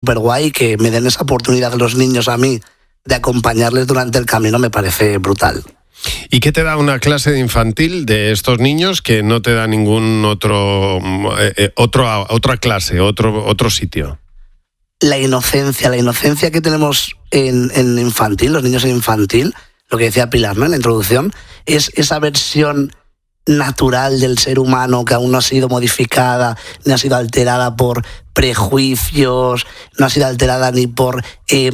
súper guay, que me den esa oportunidad los niños a mí de acompañarles durante el camino, me parece brutal. ¿Y qué te da una clase de infantil de estos niños que no te da ningún otra clase, otro sitio? La inocencia que tenemos en infantil, los niños en infantil, lo que decía Pilar, ¿no?, en la introducción, es esa versión natural del ser humano que aún no ha sido modificada, ni ha sido alterada por prejuicios, no ha sido alterada ni por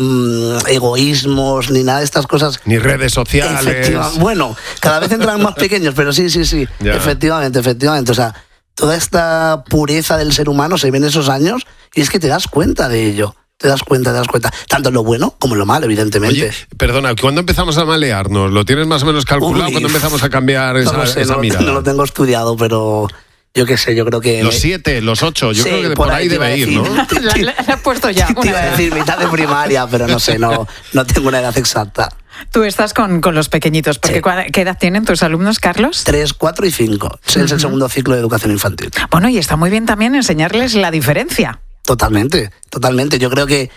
egoísmos, ni nada de estas cosas. Ni redes sociales. Bueno, cada vez entran más pequeños, pero sí. Ya. Efectivamente. O sea, toda esta pureza del ser humano se ve en esos años y es que te das cuenta de ello. Te das cuenta. Tanto en lo bueno como en lo malo, evidentemente. Oye, perdona, ¿cuándo empezamos a malearnos? ¿Lo tienes más o menos calculado? ¿Cuándo empezamos a cambiar esa mirada? No lo tengo estudiado, pero yo qué sé, yo creo que... Los 7, los 8, yo creo que por ahí debe ir, ¿no? Le has puesto ya. Te iba a decir mitad de primaria, pero no sé, no tengo una edad exacta. Tú estás con los pequeñitos, porque sí. ¿Qué edad tienen tus alumnos, Carlos? 3, 4 y 5. Es el segundo ciclo de educación infantil. Bueno, y está muy bien también enseñarles la diferencia. Totalmente. Yo creo que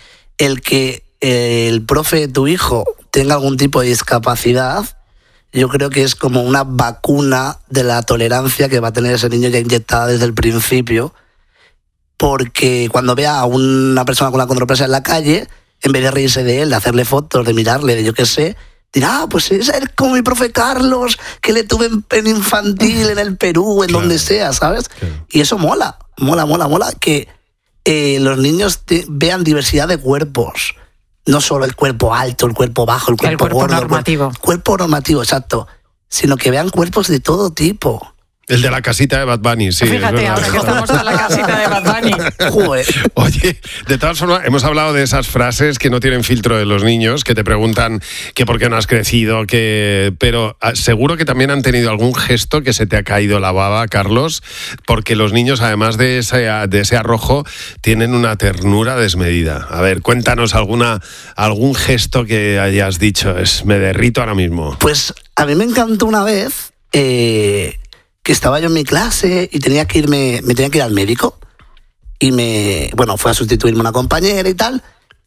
el profe de tu hijo tenga algún tipo de discapacidad, yo creo que es como una vacuna de la tolerancia que va a tener ese niño ya inyectada desde el principio, porque cuando vea a una persona con la condroplasia en la calle, en vez de reírse de él, de hacerle fotos, de mirarle, de yo qué sé, dirá, pues es como mi profe Carlos, que le tuve en infantil, en el Perú, en donde sea, ¿sabes? Claro. Y eso mola, que los niños vean diversidad de cuerpos. No solo el cuerpo alto, el cuerpo bajo, el cuerpo gordo. Normativo. Cuerpo normativo, exacto. Sino que vean cuerpos de todo tipo. El de la casita de Bad Bunny, sí. Fíjate, ahora que estamos en la casita de Bad Bunny. Joder. Oye, de todas formas, hemos hablado de esas frases que no tienen filtro de los niños, que te preguntan que por qué no has crecido, pero seguro que también han tenido algún gesto que se te ha caído la baba, Carlos, porque los niños, además de ese arrojo, tienen una ternura desmedida. A ver, cuéntanos algún gesto que hayas dicho, me derrito ahora mismo. Pues a mí me encantó una vez... que estaba yo en mi clase y me tenía que ir al médico y fue a sustituirme una compañera y tal,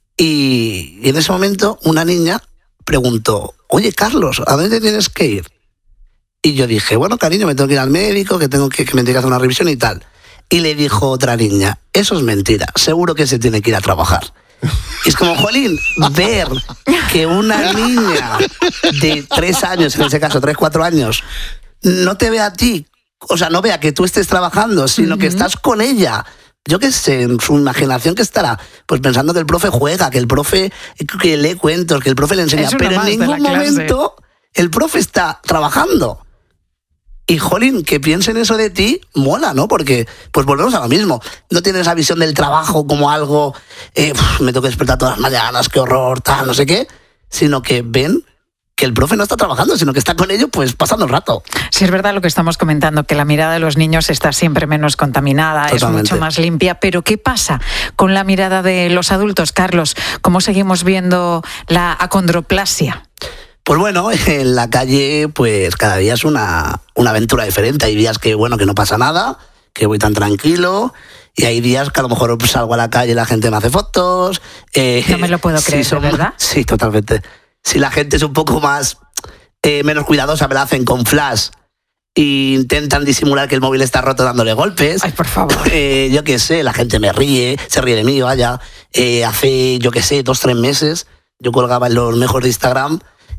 y en ese momento una niña preguntó, oye Carlos, ¿a dónde tienes que ir? Y yo dije, bueno cariño, me tengo que ir al médico, que me tengo que hacer una revisión y tal. Y le dijo otra niña, eso es mentira, seguro que se tiene que ir a trabajar. Y es como, jolín, ver que una niña de 3 años, en ese caso 3, 4 años, no te vea a ti, o sea, no vea que tú estés trabajando, sino que estás con ella. Yo qué sé, en su imaginación que estará, pues pensando que el profe juega, que el profe que lee cuentos, que el profe le enseña, pero en ningún momento el profe está trabajando. Y jolín, que piensen eso de ti, mola, ¿no? Porque pues volvemos a lo mismo. No tienes esa visión del trabajo como algo, me tengo que despertar todas las mañanas, qué horror, tal, no sé qué, sino que ven que el profe no está trabajando, sino que está con ellos pues pasando el rato. Sí, es verdad lo que estamos comentando, que la mirada de los niños está siempre menos contaminada, totalmente. Es mucho más limpia, pero ¿qué pasa con la mirada de los adultos, Carlos? ¿Cómo seguimos viendo la acondroplasia? Pues bueno, en la calle pues cada día es una aventura diferente. Hay días que no pasa nada, que voy tan tranquilo, y hay días que a lo mejor salgo a la calle y la gente me hace fotos. No me lo puedo creer, ¿verdad? Sí, totalmente. Si la gente es un poco más menos cuidadosa, me la hacen con flash e intentan disimular que el móvil está roto dándole golpes. Ay, por favor. Yo qué sé, la gente se ríe de mí, vaya. Hace, 2, 3 meses, yo colgaba en los mejores de Instagram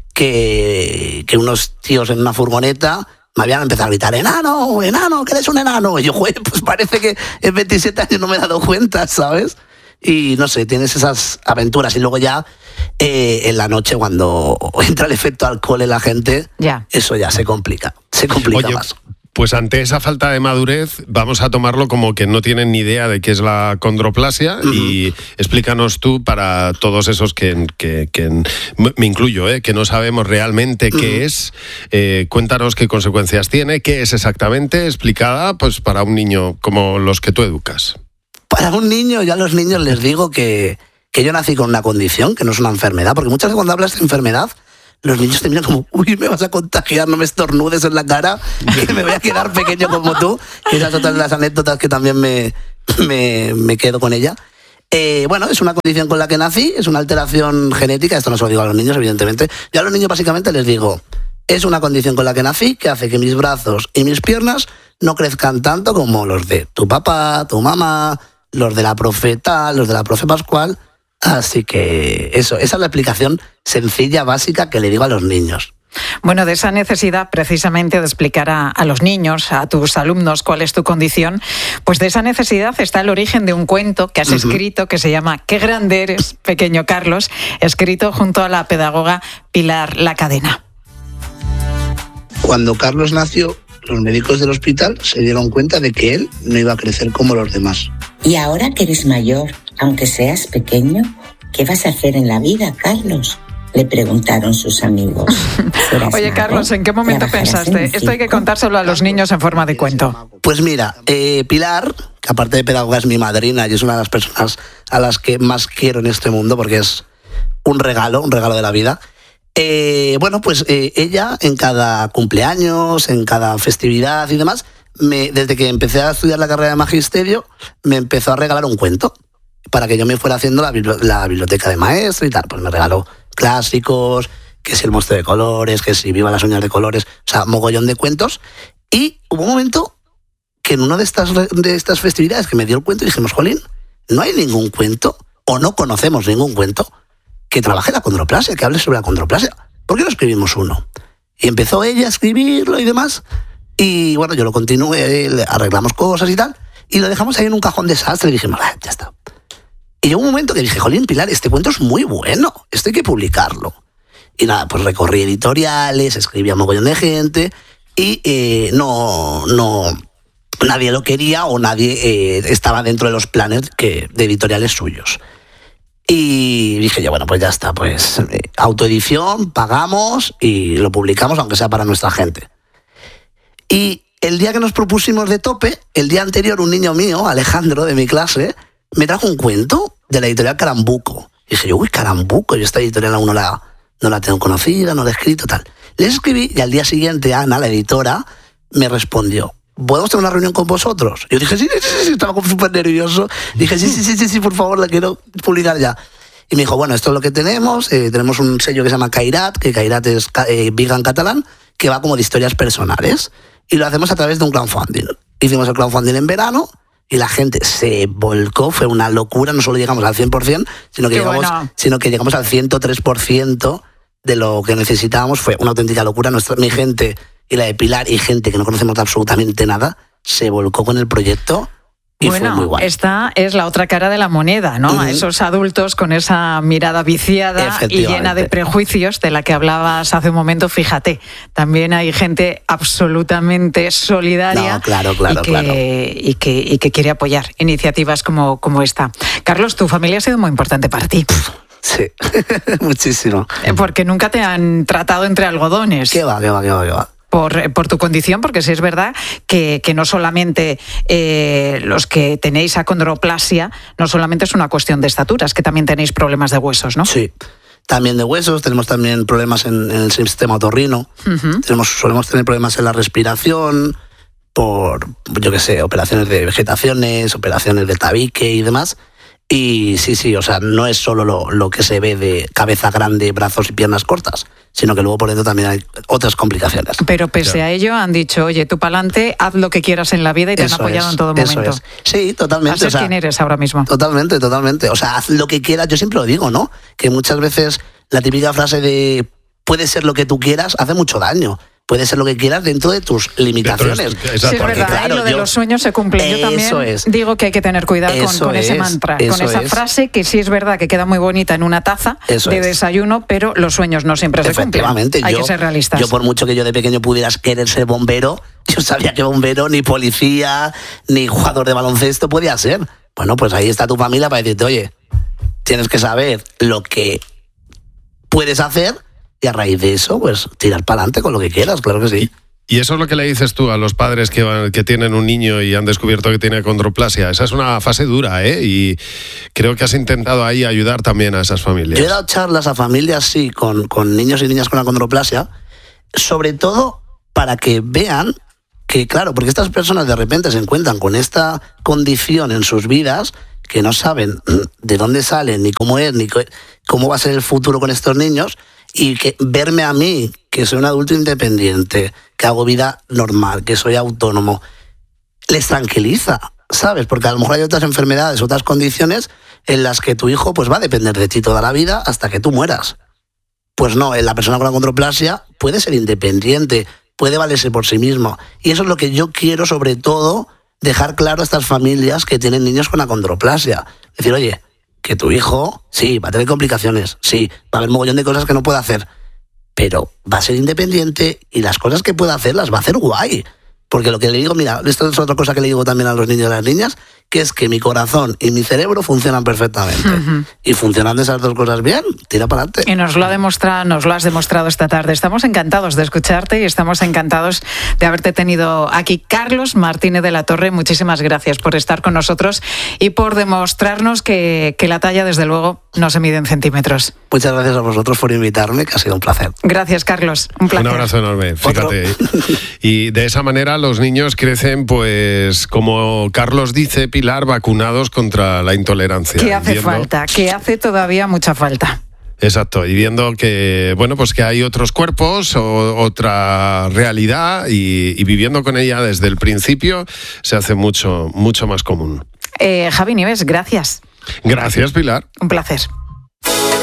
que unos tíos en una furgoneta me habían empezado a gritar, enano, que eres un enano. Y yo, pues parece que en 27 años no me he dado cuenta, ¿sabes? Y no sé, tienes esas aventuras. Y luego ya en la noche, cuando entra el efecto alcohol en la gente, eso ya se complica más. Pues ante esa falta de madurez, vamos a tomarlo como que no tienen ni idea de qué es la acondroplasia. Y explícanos tú, para todos esos que me incluyo, que no sabemos realmente qué es, cuéntanos qué consecuencias tiene, qué es exactamente, explicada pues para un niño como los que tú educas. Para un niño, yo a los niños les digo que yo nací con una condición, que no es una enfermedad, porque muchas veces cuando hablas de enfermedad, los niños te miran como, uy, me vas a contagiar, no me estornudes en la cara, que me voy a quedar pequeño como tú. Y esas otras de las anécdotas que también me quedo con ella. Bueno, es una condición con la que nací, es una alteración genética, esto no se lo digo a los niños, evidentemente. Yo a los niños básicamente les digo, es una condición con la que nací que hace que mis brazos y mis piernas no crezcan tanto como los de tu papá, tu mamá, los de la profe tal, los de la profe Pascual. Así que esa es la explicación sencilla, básica que le digo a los niños. Bueno, de esa necesidad precisamente de explicar a los niños, a tus alumnos, cuál es tu condición, pues de esa necesidad está el origen de un cuento que has escrito que se llama Qué grande eres, pequeño Carlos, escrito junto a la pedagoga Pilar Lacadena. Cuando Carlos nació, los médicos del hospital se dieron cuenta de que él no iba a crecer como los demás. Y ahora que eres mayor, aunque seas pequeño, ¿qué vas a hacer en la vida, Carlos?, le preguntaron sus amigos. Oye, Carlos, ¿en qué momento pensaste? Esto hay que contárselo a los niños en forma de cuento. Pues mira, Pilar, que aparte de pedagoga es mi madrina y es una de las personas a las que más quiero en este mundo porque es un regalo de la vida. Bueno, pues ella en cada cumpleaños, en cada festividad y demás, desde que empecé a estudiar la carrera de magisterio, me empezó a regalar un cuento para que yo me fuera haciendo la biblioteca de maestro y tal. Pues me regaló clásicos, que si El monstruo de colores, que si Viva las uñas de colores, o sea, mogollón de cuentos. Y hubo un momento que en una de estas festividades que me dio el cuento y dijimos, jolín, no hay ningún cuento, o no conocemos ningún cuento, que trabaje la acondroplasia, que hable sobre la acondroplasia. ¿Por qué no escribimos uno? Y empezó ella a escribirlo y demás, y bueno, yo lo continué, arreglamos cosas y tal, y lo dejamos ahí en un cajón desastre y dijimos, ya está. Y llegó un momento que dije, jolín, Pilar, este cuento es muy bueno, esto hay que publicarlo. Y nada, pues recorrí editoriales, escribí a mogollón de gente y nadie lo quería o nadie estaba dentro de los planes de editoriales suyos. Y dije yo, bueno, pues ya está, pues autoedición, pagamos y lo publicamos, aunque sea para nuestra gente. Y el día que nos propusimos de tope, el día anterior un niño mío, Alejandro, de mi clase, me trajo un cuento de la editorial Carambuco. Y dije yo, uy, Carambuco, yo esta editorial aún no la tengo conocida, no la he escrito, tal. Le escribí y al día siguiente Ana, la editora, me respondió, ¿podemos tener una reunión con vosotros? Yo dije, sí, estaba súper nervioso. Dije, sí, por favor, la quiero publicar ya. Y me dijo, bueno, esto es lo que tenemos. Tenemos un sello que se llama Cairat, que Cairat es vegan catalán, que va como de historias personales. Y lo hacemos a través de un crowdfunding. Hicimos el crowdfunding en verano y la gente se volcó, fue una locura. No solo llegamos al 100%, sino que llegamos al 103% de lo que necesitábamos. Fue una auténtica locura. Mi gente y la de Pilar y gente que no conocemos absolutamente nada se volcó con el proyecto y fue muy guay. Esta es la otra cara de la moneda, ¿no? A esos adultos con esa mirada viciada y llena de prejuicios de la que hablabas hace un momento. Fíjate, también hay gente absolutamente solidaria y que quiere apoyar iniciativas como esta. Carlos, tu familia ha sido muy importante para ti. Sí, muchísimo. Porque nunca te han tratado entre algodones. ¿Qué va? Por tu condición, porque sí es verdad que no solamente los que tenéis acondroplasia, no solamente es una cuestión de estatura, es que también tenéis problemas de huesos, ¿no? Sí, también de huesos, tenemos también problemas en el sistema otorrino, solemos tener problemas en la respiración, por, yo qué sé, operaciones de vegetaciones, operaciones de tabique y demás. Y sí, o sea, no es solo lo que se ve de cabeza grande, brazos y piernas cortas, sino que luego por dentro también hay otras complicaciones. Pero pese a ello han dicho, oye, tú pa'lante, haz lo que quieras en la vida y te han apoyado en todo momento. Es. Sí, totalmente. Así es quien eres ahora mismo. Totalmente. O sea, haz lo que quieras, yo siempre lo digo, ¿no? Que muchas veces la típica frase de puede ser lo que tú quieras hace mucho daño. Puede ser lo que quieras dentro de tus limitaciones. Sí, es verdad, claro, y lo de los sueños se cumple. Yo también digo que hay que tener cuidado con ese mantra, con esa frase que sí es verdad que queda muy bonita en una taza de desayuno, pero los sueños no siempre se cumplen. Hay que ser realistas. Yo por mucho que yo de pequeño pudieras querer ser bombero, yo sabía que bombero, ni policía, ni jugador de baloncesto podía ser. Bueno, pues ahí está tu familia para decirte, oye, tienes que saber lo que puedes hacer y a raíz de eso, pues tirar para adelante con lo que quieras, claro que sí. Y eso es lo que le dices tú a los padres que tienen un niño y han descubierto que tiene acondroplasia. Esa es una fase dura, ¿eh? Y creo que has intentado ahí ayudar también a esas familias. Yo he dado charlas a familias, sí, con niños y niñas con acondroplasia, sobre todo para que vean que, claro, porque estas personas de repente se encuentran con esta condición en sus vidas que no saben de dónde salen, ni cómo es, ni cómo va a ser el futuro con estos niños, y que verme a mí, que soy un adulto independiente, que hago vida normal, que soy autónomo, les tranquiliza, ¿sabes? Porque a lo mejor hay otras enfermedades, otras condiciones en las que tu hijo pues va a depender de ti toda la vida hasta que tú mueras. Pues no, la persona con achondroplasia puede ser independiente, puede valerse por sí mismo. Y eso es lo que yo quiero, sobre todo, dejar claro a estas familias que tienen niños con achondroplasia. Decir, oye, que tu hijo, sí, va a tener complicaciones, sí, va a haber un mogollón de cosas que no puede hacer, pero va a ser independiente y las cosas que pueda hacer las va a hacer guay. Porque lo que le digo, mira, esto es otra cosa que le digo también a los niños y a las niñas, que es que mi corazón y mi cerebro funcionan perfectamente. Uh-huh. Y funcionando esas dos cosas bien, tira para adelante. Y nos lo has demostrado esta tarde. Estamos encantados de escucharte y estamos encantados de haberte tenido aquí. Carlos Martínez de la Torre, muchísimas gracias por estar con nosotros y por demostrarnos que la talla, desde luego, no se mide en centímetros. Muchas gracias a vosotros por invitarme, que ha sido un placer. Gracias, Carlos. Un placer. Un abrazo enorme, fíjate. Y de esa manera los niños crecen, pues, como Carlos dice, Pilar, vacunados contra la intolerancia. Que hace falta, que hace todavía mucha falta. Exacto, y viendo que, bueno, pues que hay otros cuerpos, otra realidad, y viviendo con ella desde el principio se hace mucho más común. Javi Nieves, gracias. Gracias, Pilar. Un placer.